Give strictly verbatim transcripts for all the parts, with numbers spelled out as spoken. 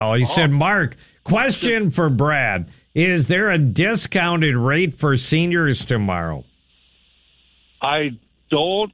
Oh, he oh. said, Mark, question for Brad. Is there a discounted rate for seniors tomorrow? I don't.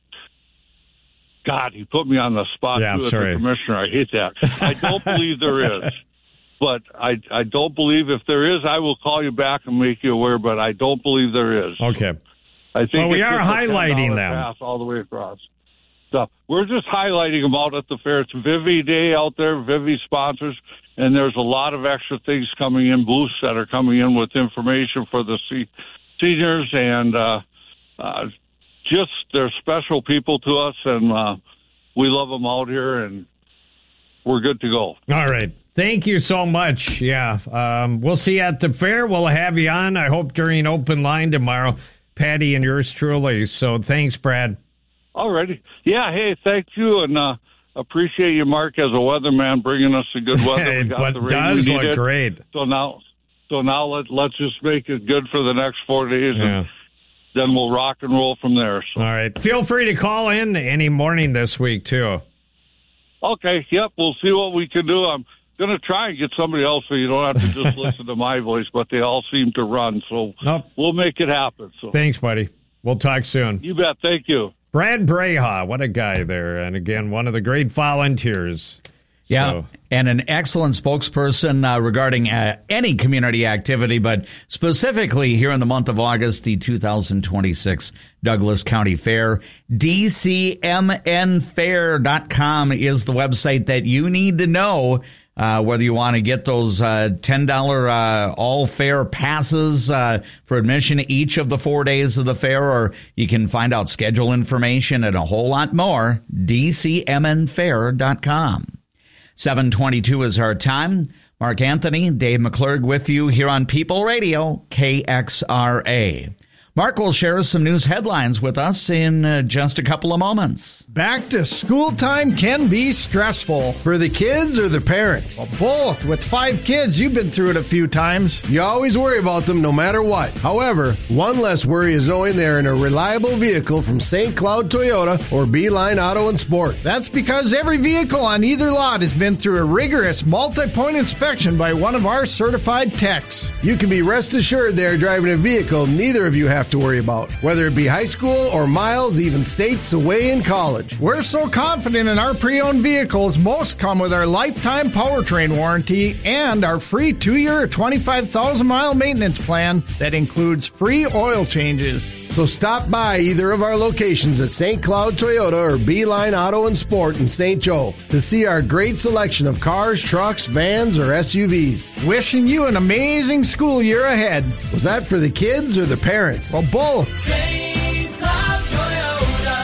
God, he put me on the spot, yeah, too, as sorry. the commissioner. I hate that. I don't believe there is. But I, I don't believe if there is, I will call you back and make you aware, but I don't believe there is. Okay. I think well, we are highlighting them. Pass all the way across. So we're just highlighting them out at the fair. It's Vivi Day out there, Vivi sponsors, and there's a lot of extra things coming in, booths that are coming in with information for the se- seniors, and uh, uh, just they're special people to us, and uh, we love them out here, and we're good to go. All right. Thank you so much. Yeah. Um, we'll see you at the fair. We'll have you on, I hope, during open line tomorrow. Patty and yours truly. So thanks, Brad. All righty. Yeah, hey, thank you, and uh, appreciate you, Mark, as a weatherman, bringing us the good weather. We got but the rain does we look needed. great. So now, so now let, let's just make it good for the next four days, yeah. and then we'll rock and roll from there. So. All right. Feel free to call in any morning this week, too. Okay, yep, we'll see what we can do. I'm going to try and get somebody else so you don't have to just listen to my voice, but they all seem to run, so nope. we'll make it happen. So. Thanks, buddy. We'll talk soon. You bet. Thank you. Brad Breha, what a guy there. And again, one of the great volunteers. Yeah, so. And an excellent spokesperson uh, regarding uh, any community activity, but specifically here in the month of August, the two thousand twenty-six Douglas County Fair. D C M N fair dot com is the website that you need to know. Uh, whether you want to get those uh, ten dollars uh, all-fair passes uh, for admission each of the four days of the fair, or you can find out schedule information and a whole lot more, D C M N fair dot com. seven twenty-two is our time. Mark Anthony, Dave McClurg with you here on People Radio, K X R A. Mark will share some news headlines with us in uh, just a couple of moments. Back to school time can be stressful. For the kids or the parents? Well, both. With five kids, you've been through it a few times. You always worry about them no matter what. However, one less worry is knowing they're in a reliable vehicle from Saint Cloud Toyota or Beeline Auto and Sport. That's because every vehicle on either lot has been through a rigorous multi-point inspection by one of our certified techs. You can be rest assured they are driving a vehicle neither of you have to worry about, whether it be high school or miles, even states away in college. We're so confident in our pre-owned vehicles, most come with our lifetime powertrain warranty and our free two-year, twenty-five thousand mile maintenance plan that includes free oil changes. So stop by either of our locations at Saint Cloud Toyota or Beeline Auto and Sport in Saint Joe to see our great selection of cars, trucks, vans, or S U Vs. Wishing you an amazing school year ahead. Was that for the kids or the parents? Well, both. Saint Cloud Toyota.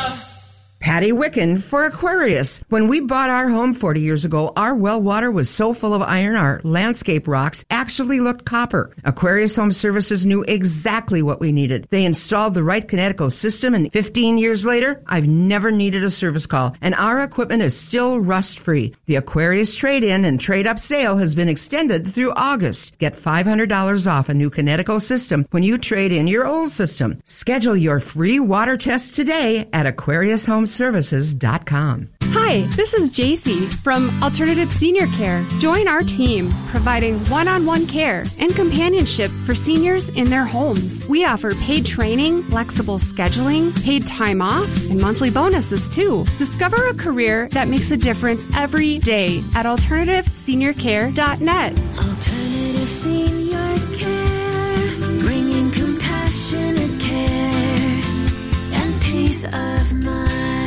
Patty Wicken for Aquarius. When we bought our home forty years ago, our well water was so full of iron our landscape rocks actually looked copper. Aquarius Home Services knew exactly what we needed. They installed the right Kinetico system, and fifteen years later, I've never needed a service call, and our equipment is still rust-free. The Aquarius trade-in and trade-up sale has been extended through August. Get five hundred dollars off a new Kinetico system when you trade in your old system. Schedule your free water test today at aquarius home services dot com. Hi, this is J C from Alternative Senior Care. Join our team, providing one-on-one care and companionship for seniors in their homes. We offer paid training, flexible scheduling, paid time off, and monthly bonuses too. Discover a career that makes a difference every day at alternative senior care dot net. Alternative Senior Care, bringing compassionate care and peace of mind.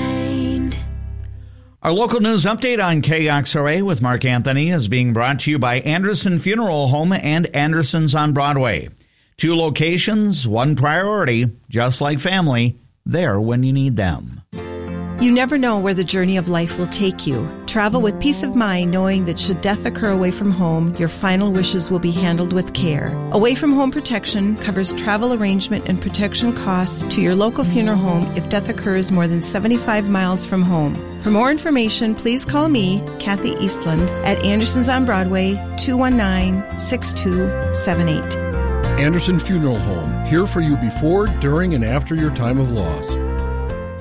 Our local news update on K X R A with Mark Anthony is being brought to you by Anderson Funeral Home and Anderson's on Broadway. Two locations, one priority, just like family, there when you need them. You never know where the journey of life will take you. Travel with peace of mind knowing that should death occur away from home, your final wishes will be handled with care. Away from Home Protection covers travel arrangement and protection costs to your local funeral home if death occurs more than seventy-five miles from home. For more information, please call me, Kathy Eastland, at Anderson's on Broadway, two one nine, six two seven eight. Anderson Funeral Home, here for you before, during, and after your time of loss.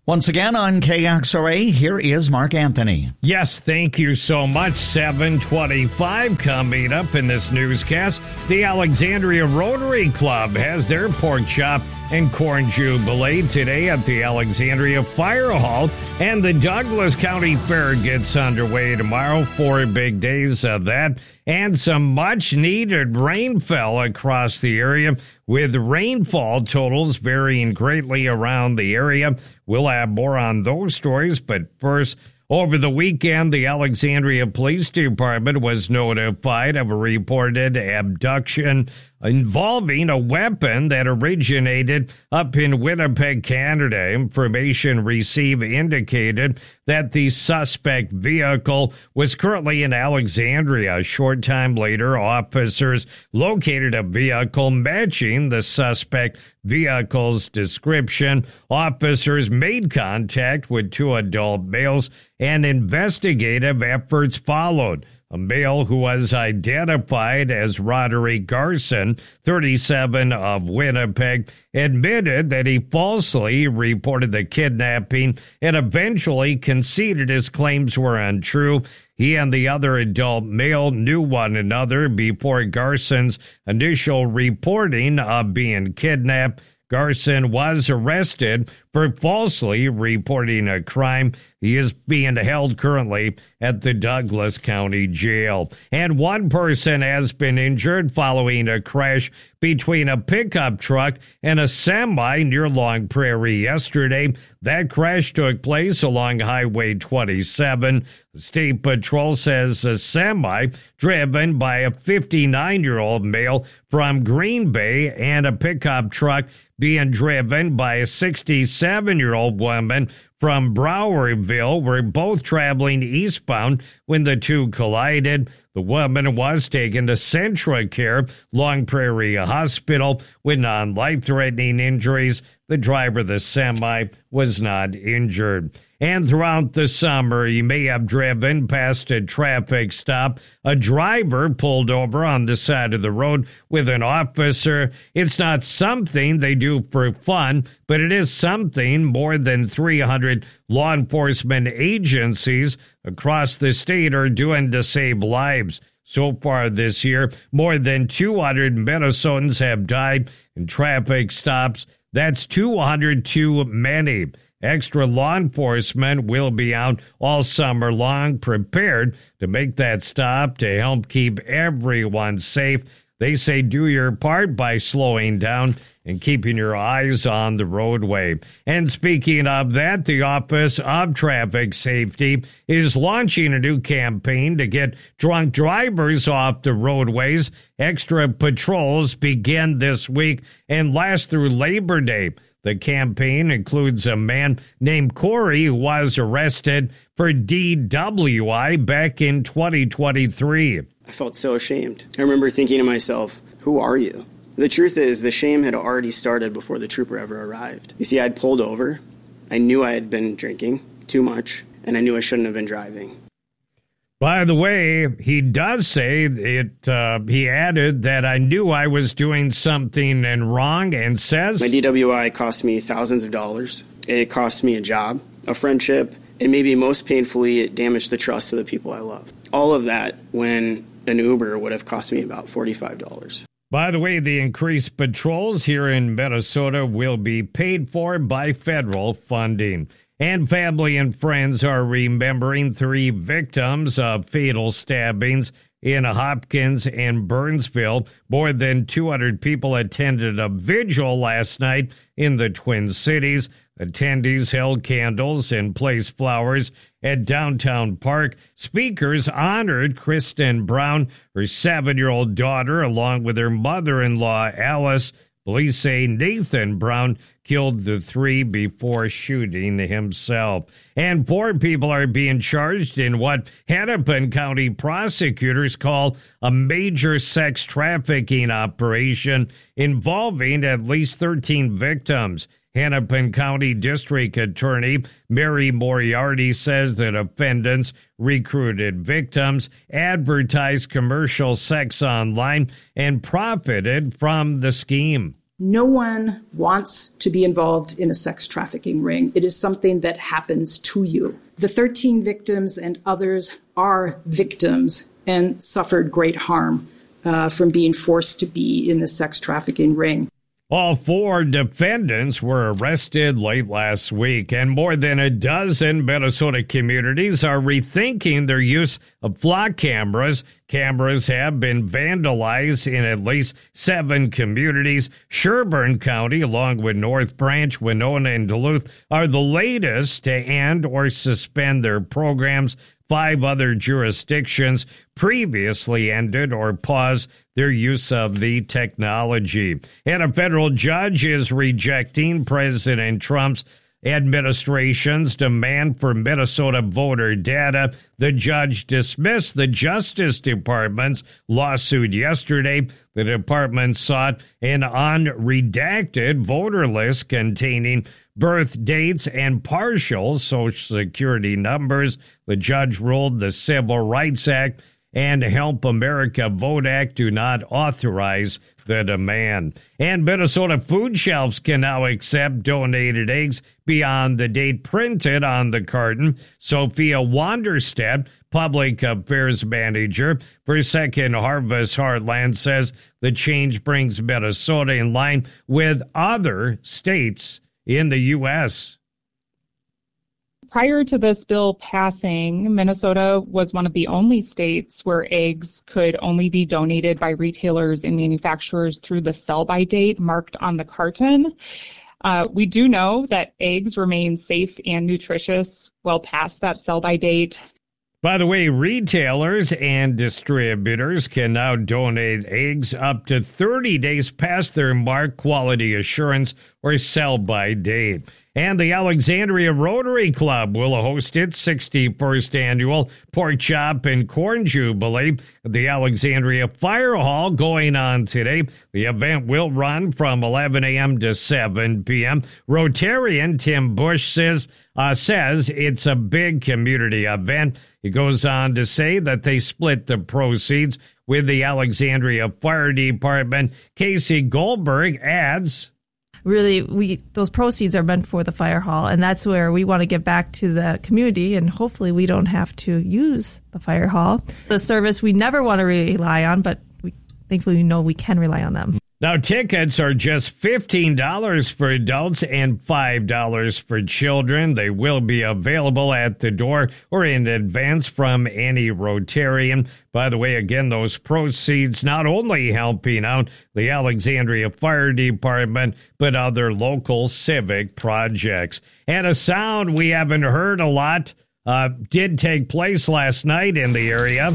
Once again on K X R A, here is Mark Anthony. Yes, thank you so much. seven twenty-five coming up in this newscast. The Alexandria Rotary Club has their pork chop and corn jubilee today at the Alexandria Fire Hall, and the Douglas County Fair gets underway tomorrow. Four big days of that, and some much-needed rain fell across the area, with rainfall totals varying greatly around the area. We'll have more on those stories, but first, over the weekend, the Alexandria Police Department was notified of a reported abduction involving a weapon that originated up in Winnipeg, Canada. Information received indicated that the suspect vehicle was currently in Alexandria. A short time later, officers located a vehicle matching the suspect vehicle's description. Officers made contact with two adult males, and investigative efforts followed. A male who was identified as Roderick Garson, thirty-seven, of Winnipeg, admitted that he falsely reported the kidnapping and eventually conceded his claims were untrue. He and the other adult male knew one another before Garson's initial reporting of being kidnapped. Garson was arrested for falsely reporting a crime. He is being held currently at the Douglas County Jail. And one person has been injured following a crash between a pickup truck and a semi near Long Prairie yesterday. That crash took place along Highway twenty-seven. The State Patrol says a semi driven by a fifty-nine-year-old male from Green Bay and a pickup truck being driven by a sixty-seven-year-old woman from Browerville were both traveling eastbound when the two collided. The woman was taken to CentraCare Long Prairie Hospital with non-life-threatening injuries. The driver of the semi was not injured. And throughout the summer, you may have driven past a traffic stop. A driver pulled over on the side of the road with an officer. It's not something they do for fun, but it is something more than three hundred law enforcement agencies across the state are doing to save lives. So far this year, more than two hundred Minnesotans have died in traffic stops. That's two hundred too many. Extra law enforcement will be out all summer long, prepared to make that stop to help keep everyone safe. They say do your part by slowing down and keeping your eyes on the roadway. And speaking of that, the Office of Traffic Safety is launching a new campaign to get drunk drivers off the roadways. Extra patrols begin this week and last through Labor Day. The campaign includes a man named Corey who was arrested for D W I back in twenty twenty-three. I felt so ashamed. I remember thinking to myself, who are you? The truth is, the shame had already started before the trooper ever arrived. You see, I'd pulled over. I knew I had been drinking too much, and I knew I shouldn't have been driving. By the way, he does say it. Uh, he added that I knew I was doing something and wrong, and says my D W I cost me thousands of dollars. It cost me a job, a friendship, and maybe most painfully, it damaged the trust of the people I love. All of that when an Uber would have cost me about forty-five dollars. By the way, the increased patrols here in Minnesota will be paid for by federal funding. And family and friends are remembering three victims of fatal stabbings in Hopkins and Burnsville. More than two hundred people attended a vigil last night in the Twin Cities. Attendees held candles and placed flowers at Downtown Park. Speakers honored Kristen Brown, her seven-year-old daughter, along with her mother-in-law, Alice. Police say Nathan Brown killed the three before shooting himself. And four people are being charged in what Hennepin County prosecutors call a major sex trafficking operation involving at least thirteen victims. Hennepin County District Attorney Mary Moriarty says that defendants recruited victims, advertised commercial sex online, and profited from the scheme. No one wants to be involved in a sex trafficking ring. It is something that happens to you. The thirteen victims and others are victims and suffered great harm uh, from being forced to be in the sex trafficking ring. All four defendants were arrested late last week, and more than a dozen Minnesota communities are rethinking their use of flock cameras. Cameras have been vandalized in at least seven communities. Sherburne County, along with North Branch, Winona, and Duluth, are the latest to end or suspend their programs. Five other jurisdictions previously ended or paused their use of the technology. And a federal judge is rejecting President Trump's administration's demand for Minnesota voter data. The judge dismissed the Justice Department's lawsuit yesterday. The department sought an unredacted voter list containing birth dates and partial Social Security numbers. The judge ruled the Civil Rights Act and Help America Vote Act do not authorize the demand. And Minnesota food shelves can now accept donated eggs beyond the date printed on the carton. Sophia Wanderstedt, Public Affairs Manager for Second Harvest Heartland, says the change brings Minnesota in line with other states in the U S Prior to this bill passing, Minnesota was one of the only states where eggs could only be donated by retailers and manufacturers through the sell-by date marked on the carton. Uh, we do know that eggs remain safe and nutritious well past that sell-by date. By the way, retailers and distributors can now donate eggs up to thirty days past their marked quality assurance or sell-by date. And the Alexandria Rotary Club will host its sixty-first annual Pork Chop and Corn Jubilee at the Alexandria Fire Hall going on today. The event will run from eleven a.m. to seven p.m. Rotarian Tim Bush says, uh, says it's a big community event. He goes on to say that they split the proceeds with the Alexandria Fire Department. Casey Goldberg adds, really, we those proceeds are meant for the fire hall, and that's where we want to give back to the community, and hopefully we don't have to use the fire hall. The service we never want to rely on, but we thankfully we know we can rely on them. Now, tickets are just fifteen dollars for adults and five dollars for children. They will be available at the door or in advance from any Rotarian. By the way, again, those proceeds not only helping out the Alexandria Fire Department, but other local civic projects. And a sound we haven't heard a lot uh, did take place last night in the area.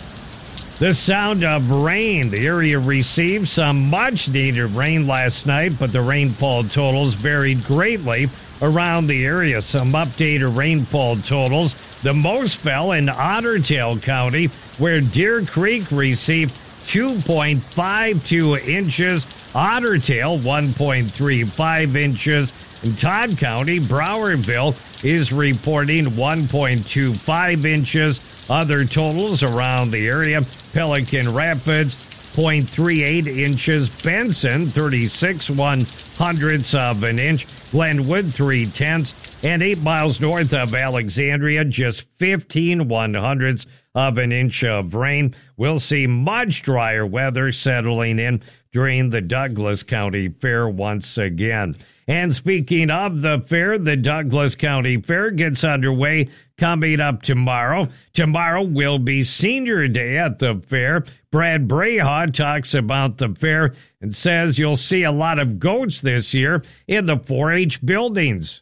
The sound of rain. The area received some much-needed rain last night, but the rainfall totals varied greatly around the area. Some updated rainfall totals. The most fell in Otter Tail County, where Deer Creek received two point five two inches, Otter Tail one point three five inches. In Todd County, Browerville is reporting one point two five inches. Other totals around the area, Pelican Rapids, zero point three eight inches. Benson, thirty-six one hundredths of an inch. Glenwood, three tenths. And eight miles north of Alexandria, just fifteen one hundredths of an inch of rain. We'll see much drier weather settling in during the Douglas County Fair once again. And speaking of the fair, the Douglas County Fair gets underway coming up tomorrow. Tomorrow will be Senior Day at the fair. Brad Breha talks about the fair and says you'll see a lot of goats this year in the four H buildings.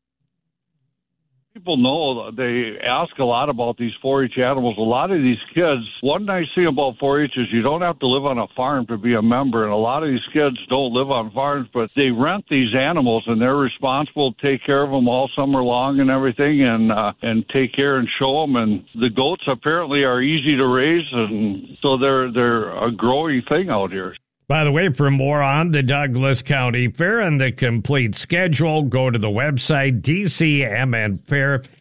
People know, they ask a lot about these four H animals. A lot of these kids, one nice thing about four H is you don't have to live on a farm to be a member, and a lot of these kids don't live on farms, but they rent these animals, and they're responsible to take care of them all summer long and everything, and uh, and take care and show them. And the goats apparently are easy to raise, and so they're they're a growing thing out here. By the way, for more on the Douglas County Fair and the complete schedule, go to the website d c m n fair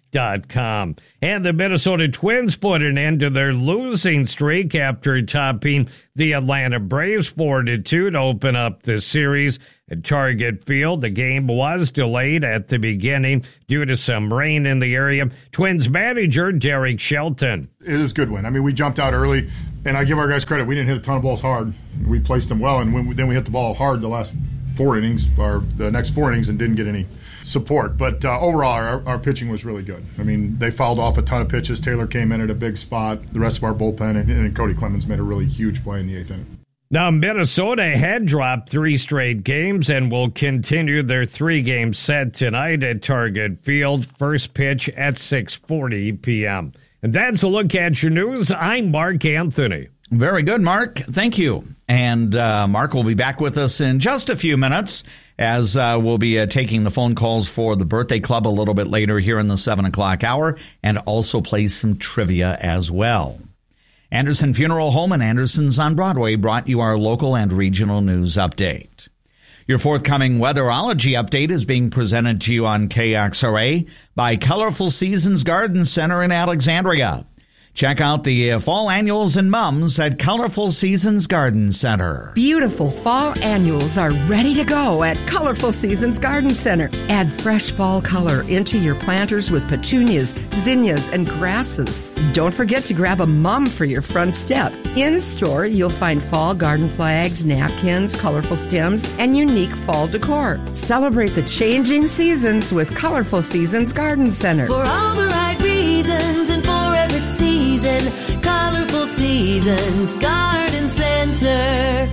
dot com. And the Minnesota Twins put an end to their losing streak after topping the Atlanta Braves four to two to open up the series at Target Field. The game was delayed at the beginning due to some rain in the area. Twins manager Derek Shelton. It was a good win. I mean, we jumped out early, and I give our guys credit. We didn't hit a ton of balls hard. We placed them well, and when we, then we hit the ball hard the last four innings, or the next four innings, and didn't get any support. But uh, overall, our, our pitching was really good. I mean, they fouled off a ton of pitches. Taylor came in at a big spot. The rest of our bullpen, and, and Cody Clemens made a really huge play in the eighth inning. Now, Minnesota had dropped three straight games and will continue their three-game set tonight at Target Field. First pitch at six forty p.m. And that's a look at your news. I'm Mark Anthony. Very good, Mark. Thank you. And uh, Mark will be back with us in just a few minutes as uh, we'll be uh, taking the phone calls for the birthday club a little bit later here in the seven o'clock hour, and also play some trivia as well. Anderson Funeral Home and Anderson's on Broadway brought you our local and regional news update. Your forthcoming weatherology update is being presented to you on K X R A by Colorful Seasons Garden Center in Alexandria. Check out the uh, fall annuals and mums at Colorful Seasons Garden Center. Beautiful fall annuals are ready to go at Colorful Seasons Garden Center. Add fresh fall color into your planters with petunias, zinnias, and grasses. Don't forget to grab a mum for your front step. In store, you'll find fall garden flags, napkins, colorful stems, and unique fall decor. Celebrate the changing seasons with Colorful Seasons Garden Center. For all the right reasons and for every season, Colorful Seasons Garden Center.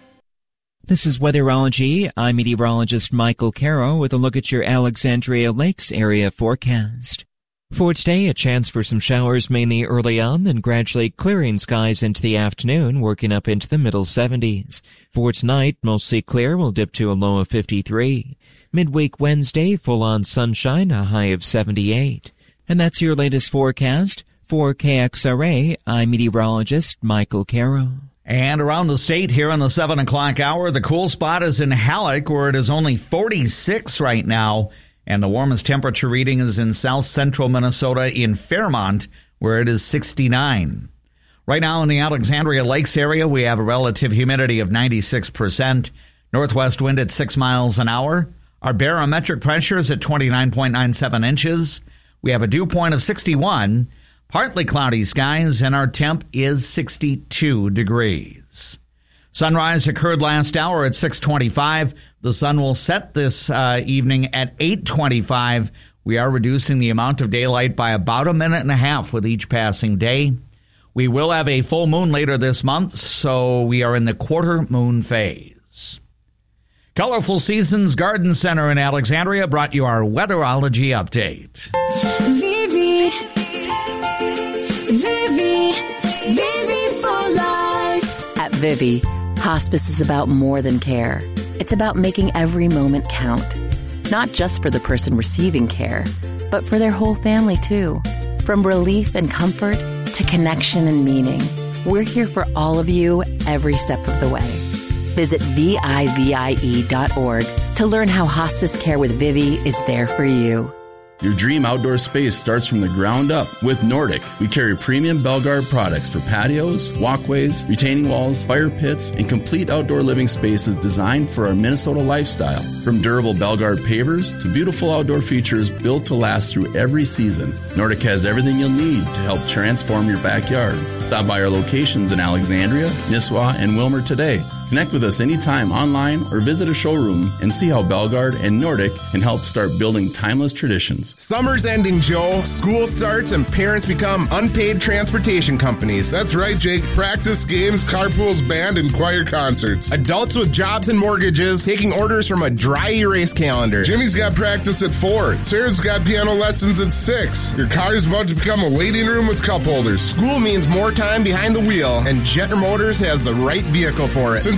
This is Weatherology. I'm meteorologist Michael Caro with a look at your Alexandria Lakes area forecast. For today, a chance for some showers mainly early on, then gradually clearing skies into the afternoon, working up into the middle seventies. For tonight, mostly clear, will dip to a low of fifty-three. Midweek Wednesday, full-on sunshine, a high of seventy-eight. And that's your latest forecast. For K X R A, I'm meteorologist Michael Caro. And around the state here in the seven o'clock hour, the cool spot is in Halleck, where it is only forty-six right now. And the warmest temperature reading is in south central Minnesota in Fairmont, where it is sixty-nine. Right now in the Alexandria Lakes area, we have a relative humidity of ninety-six percent. Northwest wind at six miles an hour. Our barometric pressure is at twenty-nine point nine seven inches. We have a dew point of sixty-one. Partly cloudy skies, and our temp is sixty-two degrees. Sunrise occurred last hour at six twenty-five. The sun will set this uh, evening at eight twenty-five. We are reducing the amount of daylight by about a minute and a half with each passing day. We will have a full moon later this month, so we are in the quarter moon phase. Colorful Seasons Garden Center in Alexandria brought you our weatherology update. Vivi, Vivi, Vivi for life. At Vivi, hospice is about more than care. It's about making every moment count. Not just for the person receiving care, but for their whole family too. From relief and comfort to connection and meaning, we're here for all of you every step of the way. Visit V I V I E dot org to learn how hospice care with Vivi is there for you. Your dream outdoor space starts from the ground up with Nordic. We carry premium Belgard products for patios, walkways, retaining walls, fire pits, and complete outdoor living spaces designed for our Minnesota lifestyle. From durable Belgard pavers to beautiful outdoor features built to last through every season, Nordic has everything you'll need to help transform your backyard. Stop by our locations in Alexandria, Nisswa, and Wilmer today. Connect with us anytime online or visit a showroom and see how Belgard and Nordic can help start building timeless traditions. Summer's ending, Joe. School starts and parents become unpaid transportation companies. That's right, Jake. Practice games, carpools, band, and choir concerts. Adults with jobs and mortgages taking orders from a dry erase calendar. Jimmy's got practice at four. Sarah's got piano lessons at six. Your car's about to become a waiting room with cup holders. School means more time behind the wheel, and Jetter Motors has the right vehicle for it. Since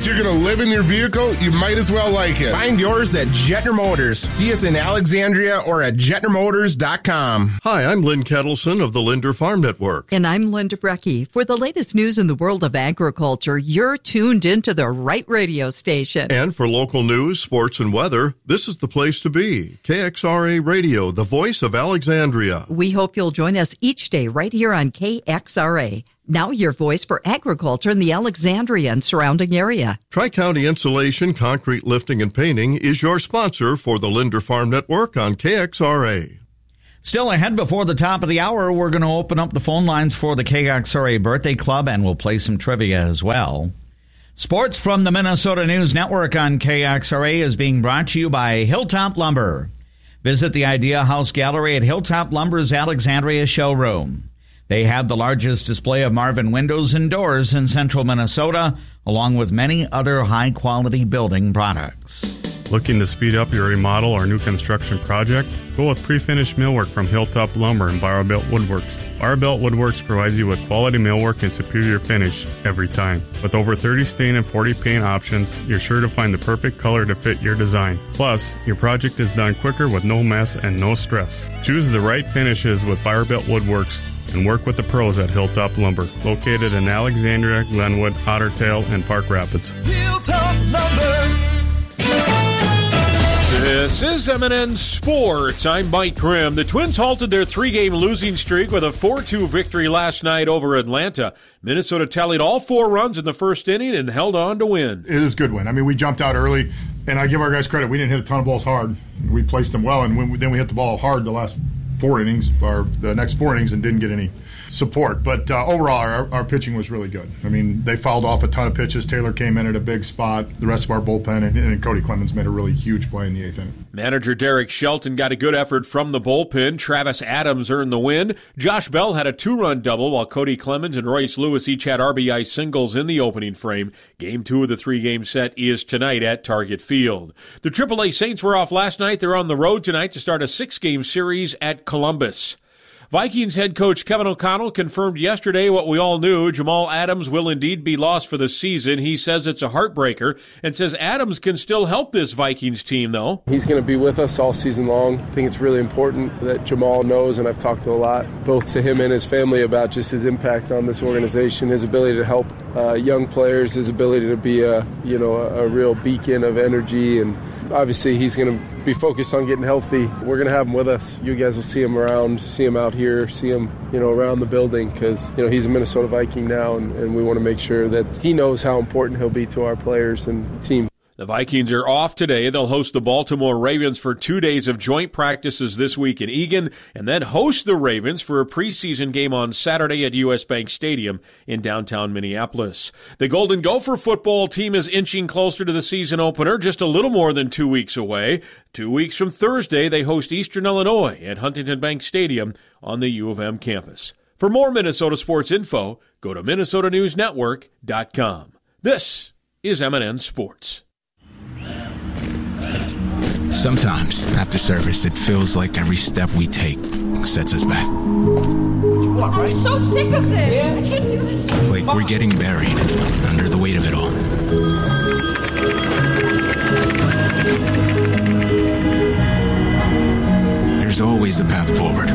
Since you're going to live in your vehicle, you might as well like it. Find yours at Jetner Motors. See us in Alexandria or at jetner motors dot com. Hi, I'm Lynn Kettleson of the Linder Farm Network. And I'm Linda Brecky. For the latest news in the world of agriculture, you're tuned into the right radio station. And for local news, sports, and weather, this is the place to be. K X R A Radio, the voice of Alexandria. We hope you'll join us each day right here on K X R A. Now your voice for agriculture in the Alexandria and surrounding area. Tri-County Insulation, Concrete Lifting and Painting is your sponsor for the Linder Farm Network on K X R A. Still ahead before the top of the hour, we're going to open up the phone lines for the K X R A Birthday Club, and we'll play some trivia as well. Sports from the Minnesota News Network on K X R A is being brought to you by Hilltop Lumber. Visit the Idea House Gallery at Hilltop Lumber's Alexandria showroom. They have the largest display of Marvin windows and doors in central Minnesota, along with many other high-quality building products. Looking to speed up your remodel or new construction project? Go with pre-finished millwork from Hilltop Lumber and Barrowbuilt Woodworks. Barrowbuilt Woodworks provides you with quality millwork and superior finish every time. With over thirty stain and forty paint options, you're sure to find the perfect color to fit your design. Plus, your project is done quicker with no mess and no stress. Choose the right finishes with Barrowbuilt Woodworks and work with the pros at Hilltop Lumber, located in Alexandria, Glenwood, Ottertail, and Park Rapids. Hilltop Lumber. This is M and N Sports. I'm Mike Grimm. The Twins halted their three-game losing streak with a four two victory last night over Atlanta. Minnesota tallied all four runs in the first inning and held on to win. It was a good win. I mean, we jumped out early, and I give our guys credit. We didn't hit a ton of balls hard. We placed them well, and when we, then we hit the ball hard the last four innings, or the next four innings, and didn't get any support. But uh, overall, our, our pitching was really good. I mean, they fouled off a ton of pitches. Taylor came in at a big spot. The rest of our bullpen, and, and Cody Clemens made a really huge play in the eighth inning. Manager Derek Shelton got a good effort from the bullpen. Travis Adams earned the win. Josh Bell had a two-run double, while Cody Clemens and Royce Lewis each had R B I singles in the opening frame. Game two of the three-game set is tonight at Target Field. The triple A Saints were off last night. They're on the road tonight to start a six-game series at Columbus. Vikings head coach Kevin O'Connell confirmed yesterday what we all knew. Jamal Adams will indeed be lost for the season. He says it's a heartbreaker and says Adams can still help this Vikings team, though. He's going to be with us all season long. I think it's really important that Jamal knows, and I've talked to a lot, both to him and his family, about just his impact on this organization, his ability to help uh, young players, his ability to be a, you know, a, a real beacon of energy, and obviously he's going to be focused on getting healthy. We're going to have him with us. You guys will see him around, see him out here, see him, you know, around the building, because, you know, he's a Minnesota Viking now, and, and we want to make sure that he knows how important he'll be to our players and team. The Vikings are off today. They'll host the Baltimore Ravens for two days of joint practices this week in Eagan, and then host the Ravens for a preseason game on Saturday at U S Bank Stadium in downtown Minneapolis. The Golden Gopher football team is inching closer to the season opener, just a little more than two weeks away. Two weeks from Thursday, they host Eastern Illinois at Huntington Bank Stadium on the U of M campus. For more Minnesota sports info, go to minnesota news network dot com. This is M and N Sports. Sometimes, after service, it feels like every step we take sets us back. I'm so sick of this. I can't do this. Like we're getting buried under the weight of it all. There's always a path forward.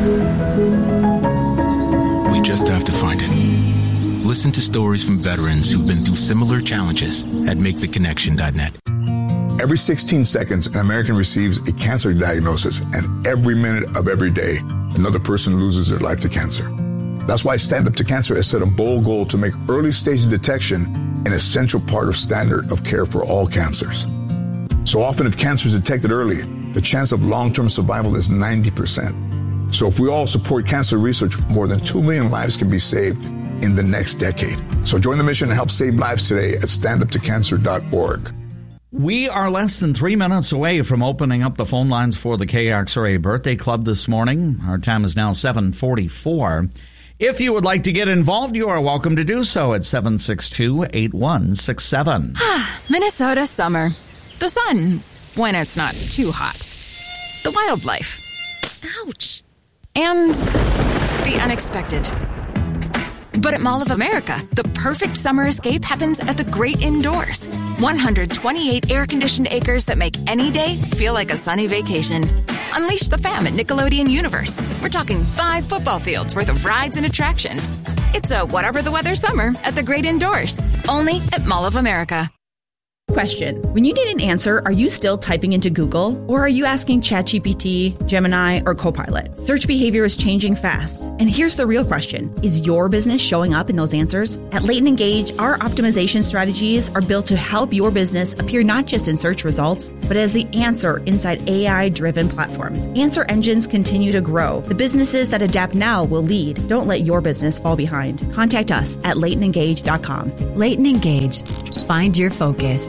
We just have to find it. Listen to stories from veterans who've been through similar challenges at make the connection dot net. Every sixteen seconds, an American receives a cancer diagnosis, and every minute of every day, another person loses their life to cancer. That's why Stand Up to Cancer has set a bold goal to make early stage detection an essential part of standard of care for all cancers. So often, if cancer is detected early, the chance of long-term survival is ninety percent. So if we all support cancer research, more than two million lives can be saved in the next decade. So join the mission and help save lives today at stand up to cancer dot org. We are less than three minutes away from opening up the phone lines for the K X R A Birthday Club this morning. Our time is now seven forty-four. If you would like to get involved, you are welcome to do so at seven six two, eight one six seven. Minnesota summer. The sun, when it's not too hot. The wildlife. Ouch. And the unexpected. But at Mall of America, the perfect summer escape happens at the great indoors. one hundred twenty-eight air-conditioned acres that make any day feel like a sunny vacation. Unleash the fam at Nickelodeon Universe. We're talking five football fields worth of rides and attractions. It's a whatever the weather summer at the Great Indoors, only at Mall of America. Question. When you need an answer, are you still typing into Google or are you asking ChatGPT, Gemini, or Copilot? Search behavior is changing fast. And here's the real question. Is your business showing up in those answers? At Leighton Engage, our optimization strategies are built to help your business appear not just in search results, but as the answer inside A I-driven platforms. Answer engines continue to grow. The businesses that adapt now will lead. Don't let your business fall behind. Contact us at leighton engage dot com. Leighton Engage. Find your focus.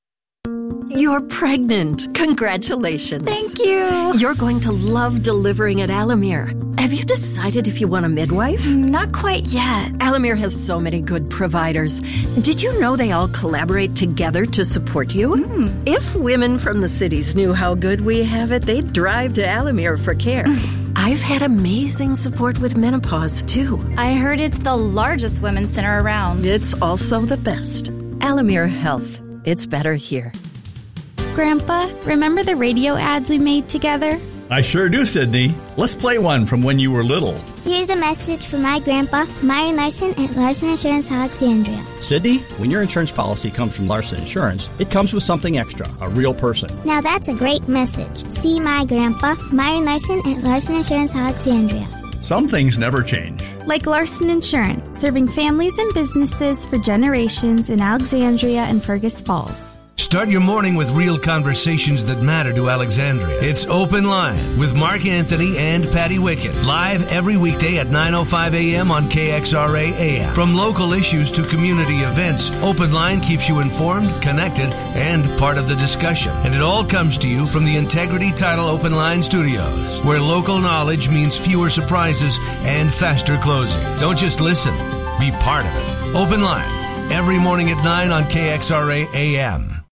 You're pregnant. Congratulations. Thank you. You're going to love delivering at Alamere. Have you decided if you want a midwife? Not quite yet. Alamere has so many good providers. Did you know they all collaborate together to support you? Mm. If women from the cities knew how good we have it, they'd drive to Alamere for care. I've had amazing support with menopause, too. I heard it's the largest women's center around. It's also the best. Alamere Health. It's better here. Grandpa, remember the radio ads we made together? I sure do, Sydney. Let's play one from when you were little. Here's a message from my grandpa, Myron Larson at Larson Insurance Alexandria. Sydney, when your insurance policy comes from Larson Insurance, it comes with something extra, a real person. Now that's a great message. See my grandpa, Myron Larson at Larson Insurance Alexandria. Some things never change. Like Larson Insurance, serving families and businesses for generations in Alexandria and Fergus Falls. Start your morning with real conversations that matter to Alexandria. It's Open Line with Mark Anthony and Patty Wickett. Live every weekday at nine oh five a.m. on K X R A A M. From local issues to community events, Open Line keeps you informed, connected, and part of the discussion. And it all comes to you from the Integrity Title Open Line Studios, where local knowledge means fewer surprises and faster closing. Don't just listen, be part of it. Open Line, every morning at nine on K X R A A M.